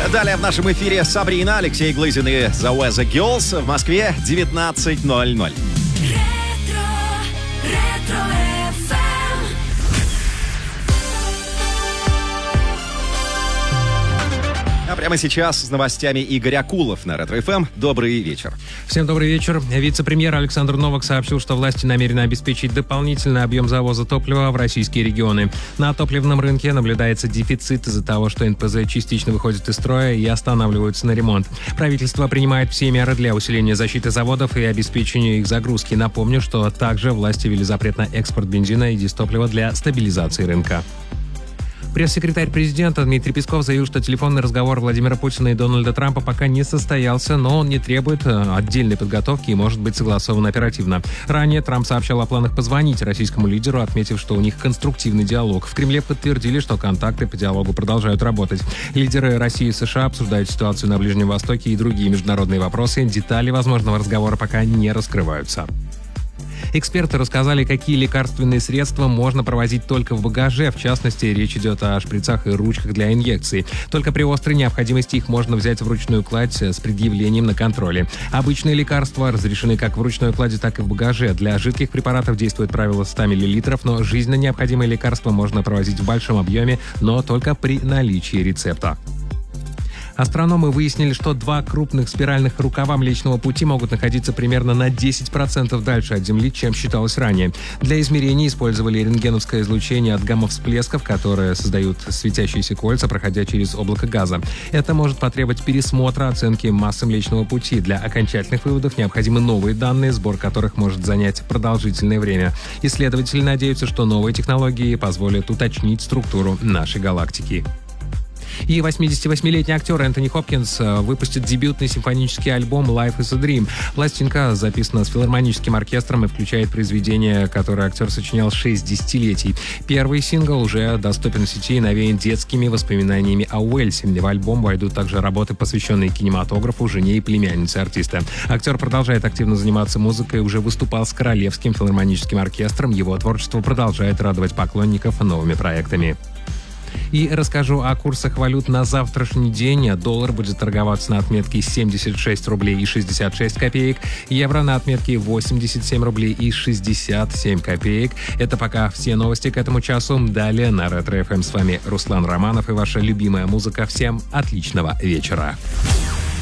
Далее в нашем эфире Сабрина, Алексей Глызин и The Weather Girls. В Москве 19:00. А прямо сейчас с новостями Игорь Акулов на Ретро-ФМ. Добрый вечер. Всем добрый вечер. Вице-премьер Александр Новак сообщил, что власти намерены обеспечить дополнительный объем завоза топлива в российские регионы. На топливном рынке наблюдается дефицит из-за того, что НПЗ частично выходит из строя и останавливаются на ремонт. Правительство принимает все меры для усиления защиты заводов и обеспечения их загрузки. Напомню, что также власти ввели запрет на экспорт бензина и дистоплива для стабилизации рынка. Пресс-секретарь президента Дмитрий Песков заявил, что телефонный разговор Владимира Путина и Дональда Трампа пока не состоялся, но он не требует отдельной подготовки и может быть согласован оперативно. Ранее Трамп сообщал о планах позвонить российскому лидеру, отметив, что у них конструктивный диалог. В Кремле подтвердили, что контакты по диалогу продолжают работать. Лидеры России и США обсуждают ситуацию на Ближнем Востоке и другие международные вопросы. Детали возможного разговора пока не раскрываются. Эксперты рассказали, какие лекарственные средства можно провозить только в багаже. В частности, речь идет о шприцах и ручках для инъекций. Только при острой необходимости их можно взять в ручную кладь с предъявлением на контроле. Обычные лекарства разрешены как в ручной клади, так и в багаже. Для жидких препаратов действует правило 100 мл, но жизненно необходимые лекарства можно провозить в большом объеме, но только при наличии рецепта. Астрономы выяснили, что два крупных спиральных рукава Млечного Пути могут находиться примерно на 10% дальше от Земли, чем считалось ранее. Для измерений использовали рентгеновское излучение от гамма-всплесков, которые создают светящиеся кольца, проходя через облако газа. Это может потребовать пересмотра оценки массы Млечного Пути. Для окончательных выводов необходимы новые данные, сбор которых может занять продолжительное время. Исследователи надеются, что новые технологии позволят уточнить структуру нашей галактики. И 88-летний актер Энтони Хопкинс выпустит дебютный симфонический альбом «Life is a Dream». Пластинка записана с филармоническим оркестром и включает произведения, которые актер сочинял 6 десятилетий. Первый сингл уже доступен в сети и навеян детскими воспоминаниями о Уэльсе. В альбом войдут также работы, посвященные кинематографу, жене и племяннице артиста. Актер продолжает активно заниматься музыкой, уже выступал с Королевским филармоническим оркестром. Его творчество продолжает радовать поклонников новыми проектами. И расскажу о курсах валют на завтрашний день. Доллар будет торговаться на отметке 76 рублей и 66 копеек, евро на отметке 87 рублей и 67 копеек. Это пока все новости к этому часу. Далее на Ретро-ФМ с вами Руслан Романов и ваша любимая музыка. Всем отличного вечера.